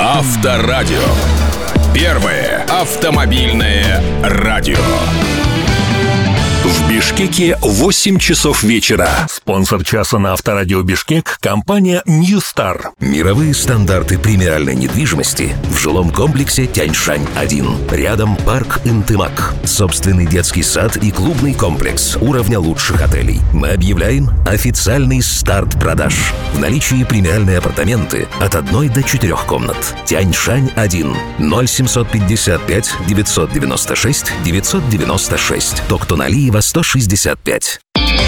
Авторадио. Первое автомобильное радио. В Бишкеке 8 часов вечера. Спонсор часа на Авторадио Бишкек – компания Ньюстар. Мировые стандарты премиальной недвижимости в жилом комплексе Тяньшань-1. Рядом парк Интымак. Собственный детский сад и клубный комплекс уровня лучших отелей. Мы объявляем официальный старт продаж. В наличии премиальные апартаменты от 1 до 4 комнат. Тяньшань-1. 0755 996 996. Токтоналиева 165.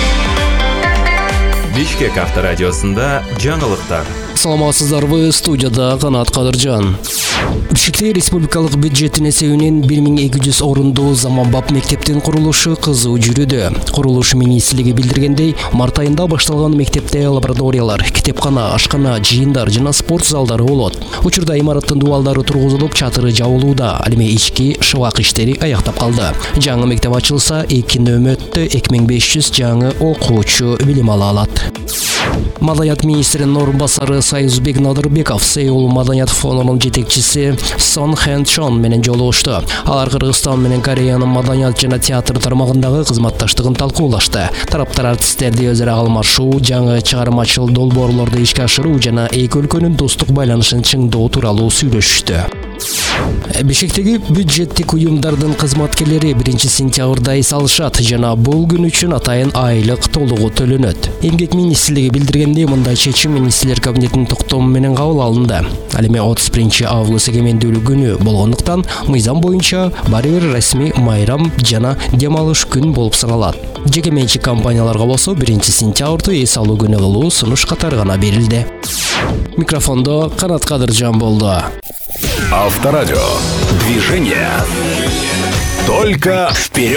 Бишкек авторадиосында жаңылыктар. Саламатсыздарбы, студияда Канат Кадыржан. Бишкекте республикалык бюджеттин эсебинен 1200 орундуу заманбап мектептин курулушу кызуу жүрүүдө. Курулуш министрлиги билдиргендей, март айында башталган мектепте лабораториялар, китепкана, ашкана, жыйындар жана спорт залдары болот. Учурда имараттын дубалдары тургузулуп, чатыры жабылууда, ал эми ички шыбак иштери аяктап калды. Жаңы мектеп ачылса, 2 нөмөттө 2500 жаңы окуучу билим ала алат. Маданият министринин орун басары Союзбек Надырбеков Сеул Маданият фондунун жетекчиси Сон Хэн Чон менен жолугушту. Алар Кыргызстан менен Кореянын маданият жана театр тармагындагы кызматташтыгын талкуулашты. Тараптар артисттерди өзара алмашуу, жаңы чыгармачыл долбоорлорду ишке ашыруу жана эки өлкөнүн достук байланышын чыңдоо тууралуу сүйлөшүштү. Бишкектеги бюджеттик уюмдардын кызматкерлери 1-сентябрда эс алышат жана бул күн үчүн атайын айлык толугу төлөнөт. Эмгек министрлиги билдиргендей, мындай чечим министрлер кабинетинин токтому менен кабыл алынды. Ал эми 31-август эгемендүүлүк күнү болгондуктан мыйзам боюнча баары бир расмий майрам жана дем алыш күн болуп саналат. Жеке менчик компанияларга болсо 1-сентябрды эс алуу күнү кылуу сунуш катары гана берилди. Микрофондо Канат Кадыржан болду. Авторадио. Движение. Только вперед!